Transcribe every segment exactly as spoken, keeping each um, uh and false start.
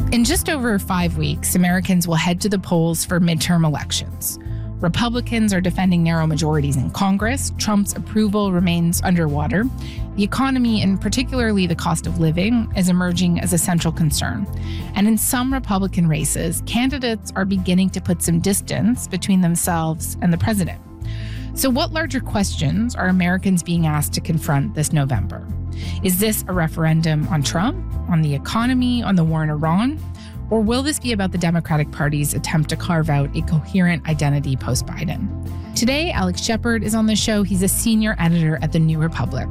In just over five weeks, Americans will head to the polls for midterm elections. Republicans are defending narrow majorities in Congress. Trump's approval remains underwater. The economy, and particularly the cost of living, is emerging as a central concern. And in some Republican races, candidates are beginning to put some distance between themselves and the president. So what larger questions are Americans being asked to confront this November? Is this a referendum on Trump, on the economy, on the war in Iran? Or will this be about the Democratic Party's attempt to carve out a coherent identity post-Biden? Today, Alex Shepard is on the show. He's a senior editor at The New Republic.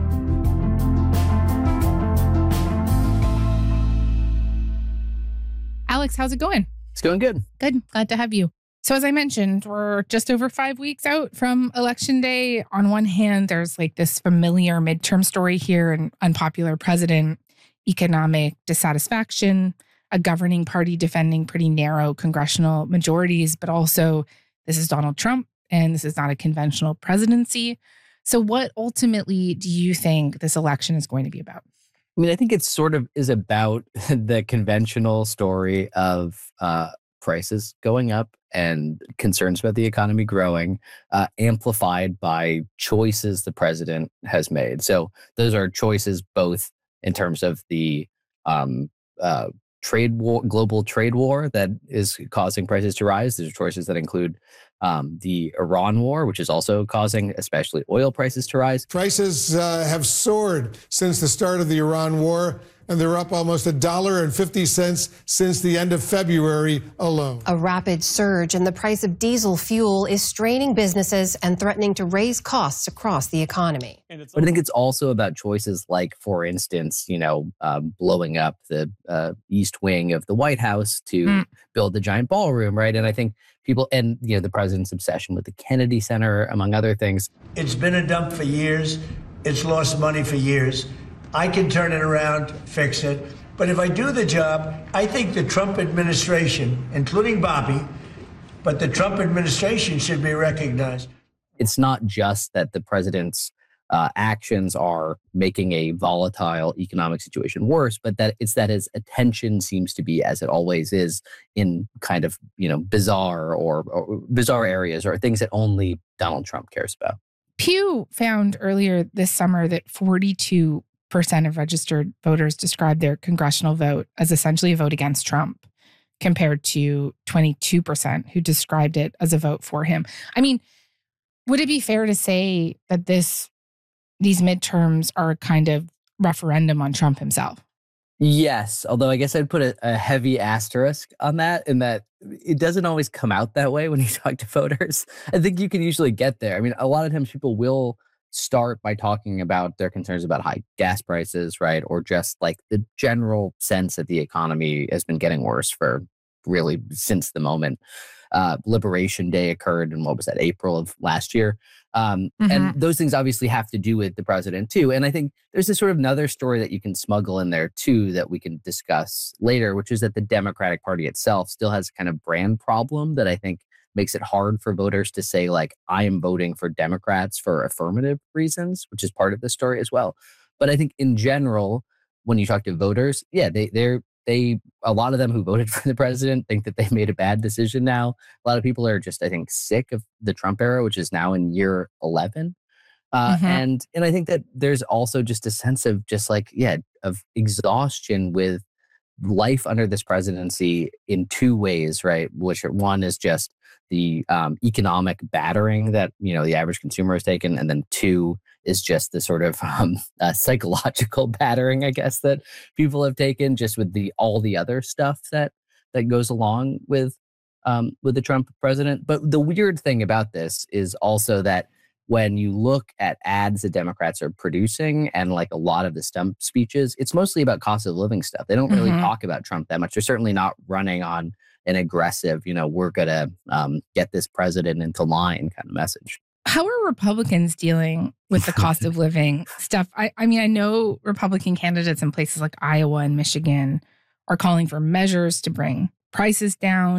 Alex, how's it going? It's going good. Good. Glad to have you. So as I mentioned, we're just over five weeks out from Election Day. On one hand, there's like this familiar midterm story here, an unpopular president, economic dissatisfaction, a governing party defending pretty narrow congressional majorities, but also this is Donald Trump and this is not a conventional presidency. So what ultimately do you think this election is going to be about? I mean, I think it sort of is about the conventional story of uh, prices going up and concerns about the economy growing, uh, amplified by choices the president has made. So those are choices both in terms of the um, uh, trade war, global trade war that is causing prices to rise. There's choices that include um, the Iran war, which is also causing especially oil prices to rise. Prices uh, have soared since the start of the Iran war, and they're up almost a dollar and fifty cents since the end of February alone. A rapid surge in the price of diesel fuel is straining businesses and threatening to raise costs across the economy. But I think it's also about choices like, for instance, you know, uh, blowing up the uh, east wing of the White House to mm. build the giant ballroom, right? And I think people, and you know, the president's obsession with the Kennedy Center, among other things. It's been a dump for years. It's lost money for years. I can turn it around, fix it. But if I do the job, I think the Trump administration, including Bobby, but the Trump administration should be recognized. It's not just that the president's uh, actions are making a volatile economic situation worse, but that it's that his attention seems to be, as it always is, in kind of, you know, bizarre or, or bizarre areas or things that only Donald Trump cares about. Pew found earlier this summer that forty-two percent of registered voters described their congressional vote as essentially a vote against Trump, compared to twenty-two percent who described it as a vote for him. I mean, would it be fair to say that this these midterms are a kind of referendum on Trump himself? Yes, although I guess I'd put a, a heavy asterisk on that, in that it doesn't always come out that way when you talk to voters. I think you can usually get there. I mean, a lot of times people will start by talking about their concerns about high gas prices, right? Or just like the general sense that the economy has been getting worse for really since the moment uh, Liberation Day occurred in, what was that, April of last year. Um, mm-hmm. And those things obviously have to do with the president too. And I think there's this sort of another story that you can smuggle in there too that we can discuss later, which is that the Democratic Party itself still has kind of brand problem that I think makes it hard for voters to say, like, I am voting for Democrats for affirmative reasons, which is part of the story as well. But I think in general, when you talk to voters, yeah, they they're they a lot of them who voted for the president think that they made a bad decision now. A lot of people are just, I think, sick of the Trump era, which is now in year eleven. Uh, mm-hmm. And and I think that there's also just a sense of just like, yeah, of exhaustion with life under this presidency in two ways, right? Which are, one is just the um, economic battering that, you know, the average consumer has taken. And then two is just the sort of um, uh, psychological battering, I guess, that people have taken just with the all the other stuff that that goes along with um, with the Trump president. But the weird thing about this is also that when you look at ads that Democrats are producing and like a lot of the stump speeches, it's mostly about cost of living stuff. They don't really mm-hmm. talk about Trump that much. They're certainly not running on an aggressive, you know, we're going to um, get this president into line kind of message. How are Republicans dealing with the cost of living stuff? I, I mean, I know Republican candidates in places like Iowa and Michigan are calling for measures to bring prices down.